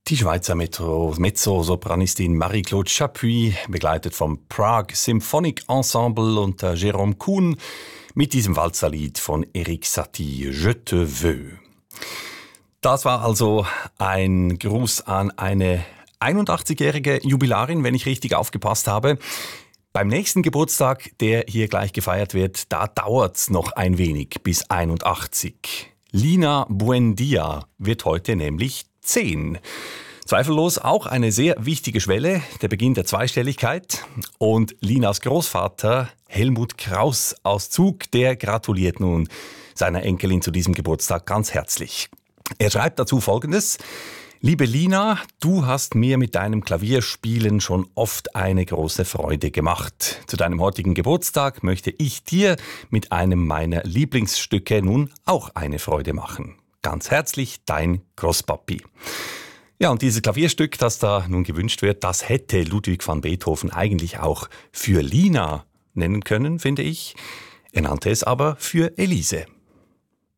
Die Schweizer Mezzosopranistin Marie-Claude Chapuis, begleitet vom Prague Symphonic Ensemble unter Jérôme Kuhn, mit diesem Walzerlied von Erik Satie, Je te veux. Das war also ein Gruß an eine 81-jährige Jubilarin, wenn ich richtig aufgepasst habe. Beim nächsten Geburtstag, der hier gleich gefeiert wird, da dauert's noch ein wenig bis 81. Lina Buendia wird heute nämlich 10. Zweifellos auch eine sehr wichtige Schwelle, der Beginn der Zweistelligkeit. Und Linas Großvater Helmut Kraus aus Zug, der gratuliert nun seiner Enkelin zu diesem Geburtstag ganz herzlich. Er schreibt dazu Folgendes: Liebe Lina, du hast mir mit deinem Klavierspielen schon oft eine große Freude gemacht. Zu deinem heutigen Geburtstag möchte ich dir mit einem meiner Lieblingsstücke nun auch eine Freude machen. Ganz herzlich, dein Großpapi. Ja, und dieses Klavierstück, das da nun gewünscht wird, das hätte Ludwig van Beethoven eigentlich auch für Lina nennen können, finde ich. Er nannte es aber für Elise.